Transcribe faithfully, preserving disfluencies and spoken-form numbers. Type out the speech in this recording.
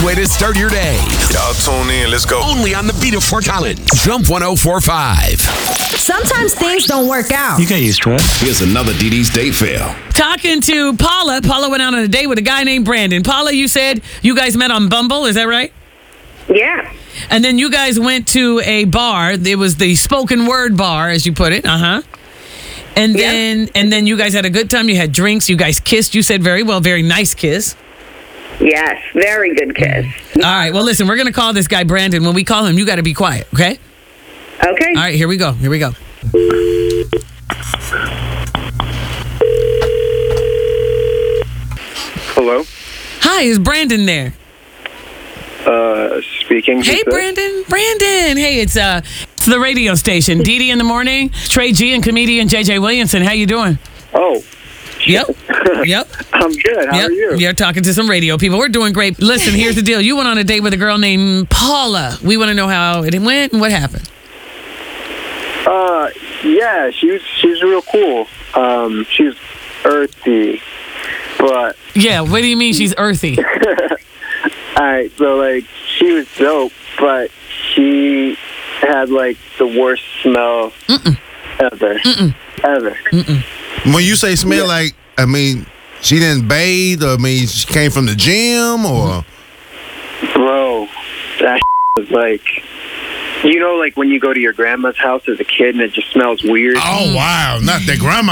best way to start your day. Y'all tune in. Let's go. Only on the beat of Fort Collins. Jump one oh four point five. Sometimes things don't work out. You get used to it. Here's another D D's date fail. Talking to Paula. Paula went out on a date with a guy named Brandon. Paula, you said you guys met on Bumble. Is that right? Yeah. And then you guys went to a bar. It was the spoken word bar, as you put it. Uh-huh. And then Yeah. and then you guys had a good time. You had drinks. You guys kissed. You said very well, very nice kiss. Yes. Very good kiss. All right. Well, listen, we're going to call this guy Brandon. When we call him, you got to be quiet, okay? Okay. All right, here we go. Here we go. Hello? Hi, is Brandon there? Uh, speaking. Hey, Who's this? Brandon. Brandon. Hey, it's uh, it's the radio station. Dee Dee in the morning. Trey G and comedian J J Williamson. How you doing? Oh. Yep. Yep. I'm good. How yep. are you? You're talking to some radio people. We're doing great. Listen, here's the deal. You went on a date with a girl named Paula. We want to know how it went and what happened. Uh, yeah, she's she's real cool. Um, she's earthy, but Yeah, what do you mean she's earthy? alright, so like she was dope, but she had like the worst smell Mm-mm. ever, Mm-mm. ever. Mm-mm. When you say smell, Yeah. like, I mean, she didn't bathe, or I mean, she came from the gym, or Bro, that was like, you know, like when you go to your grandma's house as a kid and it just smells weird. oh wow, not that grandma.